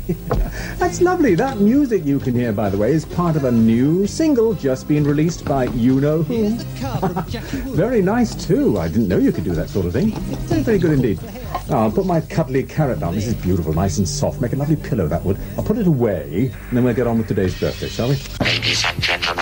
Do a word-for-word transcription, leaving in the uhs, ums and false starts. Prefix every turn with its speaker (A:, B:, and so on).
A: That's lovely. That music you can hear, by the way, is part of a new single just being released by you-know-who. Very nice, too. I didn't know you could do that sort of thing. Very, very good indeed. Now, I'll put my cuddly carrot down. This is beautiful, nice and soft. Make a lovely pillow, that would. I'll put it away, and then we'll get on with today's birthday, shall we?
B: Ladies and gentlemen,